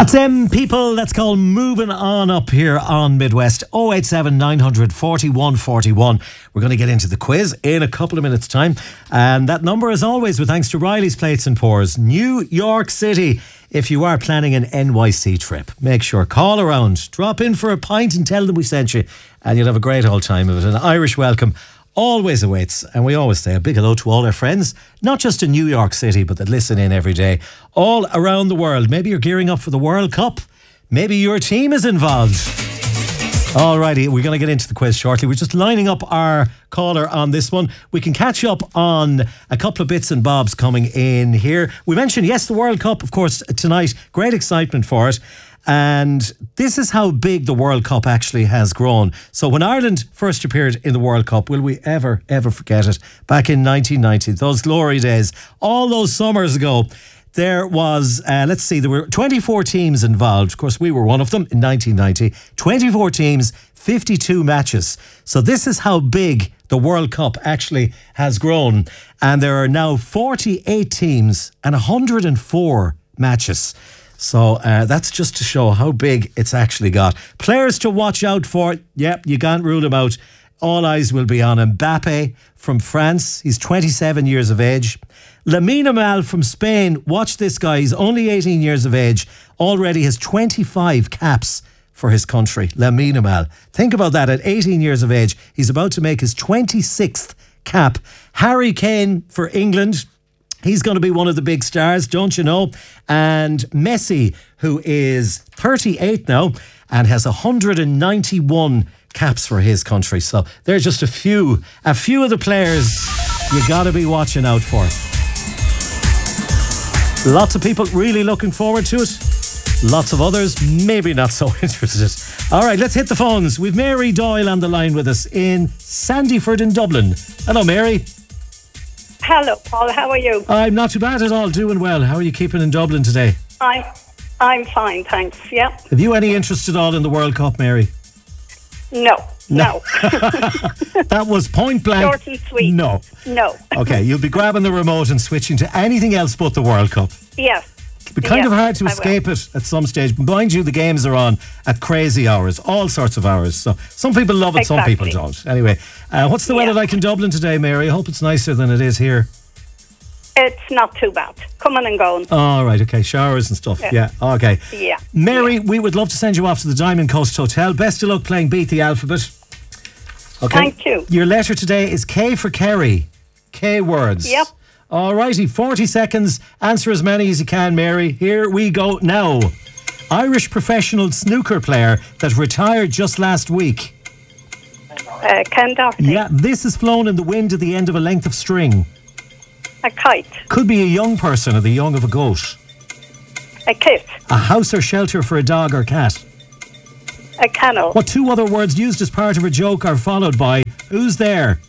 That's them, people. Let's call moving on up here on Midwest. 087 940 141. We're going to get into the quiz in a couple of minutes' time. And that number, as always, with thanks to Riley's Plates and Pours, New York City. If you are planning an NYC trip, make sure, call around, drop in for a pint and tell them we sent you, and you'll have a great old time of it. An Irish welcome always awaits, and we always say a big hello to all our friends, not just in New York City, but that listen in every day, all around the world. Maybe you're gearing up for the World Cup. Maybe your team is involved. Alrighty, we're going to get into the quiz shortly. We're just lining up our caller on this one. We can catch up on a couple of bits and bobs coming in here. We mentioned, yes, the World Cup, of course, tonight. Great excitement for it. And this is how big the World Cup actually has grown. So when Ireland first appeared in the World Cup, will we ever forget it? Back in 1990, those glory days, all those summers ago, there was, there were 24 teams involved. Of course, we were one of them in 1990. 24 teams, 52 matches. So this is how big the World Cup actually has grown. And there are now 48 teams and 104 matches. So that's just to show how big it's actually got. Players to watch out for. Yep, you can't rule them out. All eyes will be on Mbappe from France. He's 27 years of age. Lamine Yamal from Spain. Watch this guy. He's only 18 years of age. Already has 25 caps for his country. Lamine Yamal. Think about that. At 18 years of age, he's about to make his 26th cap. Harry Kane for England. He's going to be one of the big stars, don't you know? And Messi, who is 38 now and has 191 caps for his country. So they're just a few of the players you got to be watching out for. Lots of people really looking forward to it. Lots of others maybe not so interested. All right, let's hit the phones. We've Mary Doyle on the line with us in Sandyford in Dublin. Hello, Mary. Hello, Paul. How are you? I'm not too bad at all. Doing well. How are you keeping in Dublin today? I'm fine, thanks. Yeah. Have you any interest at all in the World Cup, Mary? No. That was point blank. Short and sweet. No. Okay, you'll be grabbing the remote and switching to anything else but the World Cup. Yes. It'll be kind of hard to escape it at some stage. Mind you, the games are on at crazy hours, all sorts of hours. So some people love it, Some people don't. Anyway, what's the weather like in Dublin today, Mary? I hope it's nicer than it is here. It's not too bad. Coming and going. All right, okay. Showers and stuff. Yeah, okay. Yeah. Mary, we would love to send you off to the Diamond Coast Hotel. Best of luck playing Beat the Alphabet. Okay. Thank you. Your letter today is K for Kerry. K words. Yep. All righty, 40 seconds. Answer as many as you can, Mary. Here we go now. Irish professional snooker player that retired just last week. Ken Doherty. Yeah, this is flown in the wind at the end of a length of string. A kite. Could be a young person or the young of a goat. A kit. A house or shelter for a dog or cat. A kennel. What two other words used as part of a joke are followed by who's there?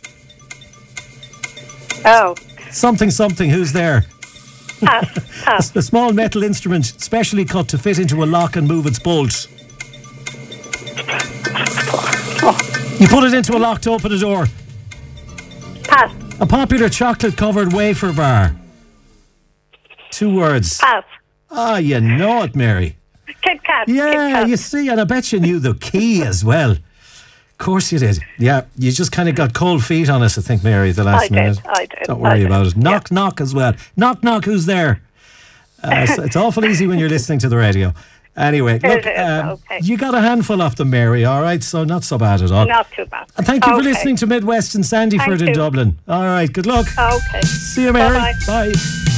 Oh. Something, who's there? Pass. A small metal instrument specially cut to fit into a lock and move its bolt. You put it into a lock to open a door. Pass. A popular chocolate-covered wafer bar. 2 words. Pass. You know it, Mary. Kit Kat. Yeah, Kit Kat. you see, and I bet you knew the key as well. Of course you did. Yeah, you just kind of got cold feet on us, I think, Mary, the last minute. I did. Don't worry about it. Knock as well. Knock, who's there? So it's awful easy when you're listening to the radio. Anyway, look, okay. You got a handful of them, Mary, all right? So not so bad at all. Not too bad. And thank you for listening to Midwest and Sandyford in Dublin. All right, good luck. Okay. See you, Mary. Bye-bye. Bye.